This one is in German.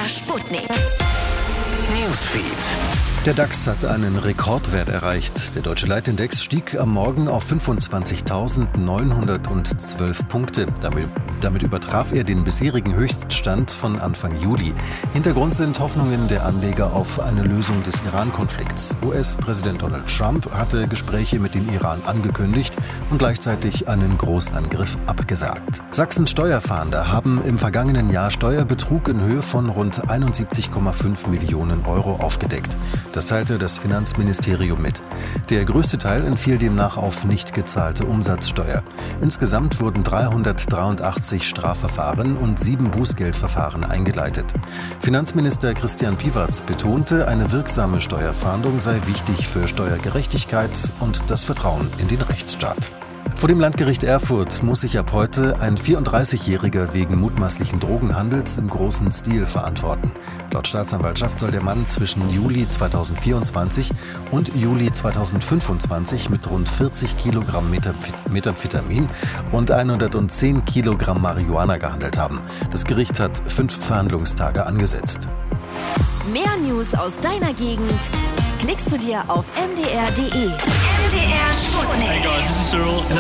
MDR Sputnik. Newsfeed. Der DAX hat einen Rekordwert erreicht. Der deutsche Leitindex stieg am Morgen auf 25.912 Punkte. Damit übertraf er den bisherigen Höchststand von Anfang Juli. Hintergrund sind Hoffnungen der Anleger auf eine Lösung des Iran-Konflikts. US-Präsident Donald Trump hatte Gespräche mit dem Iran angekündigt und gleichzeitig einen Großangriff abgesagt. Sachsens Steuerfahnder haben im vergangenen Jahr Steuerbetrug in Höhe von rund 71,5 Millionen Euro aufgedeckt. Das teilte das Finanzministerium mit. Der größte Teil entfiel demnach auf nicht gezahlte Umsatzsteuer. Insgesamt wurden 383 Strafverfahren und 7 Bußgeldverfahren eingeleitet. Finanzminister Christian Piwatz betonte, eine wirksame Steuerfahndung sei wichtig für Steuergerechtigkeit und das Vertrauen in den Rechtsstaat. Vor dem Landgericht Erfurt muss sich ab heute ein 34-Jähriger wegen mutmaßlichen Drogenhandels im großen Stil verantworten. Laut Staatsanwaltschaft soll der Mann zwischen Juli 2024 und Juli 2025 mit rund 40 Kilogramm Methamphetamin und 110 Kilogramm Marihuana gehandelt haben. Das Gericht hat 5 Verhandlungstage angesetzt. Mehr News aus deiner Gegend klickst du dir auf mdr.de. MDR Sputnik. Hey guys, this is Cyril.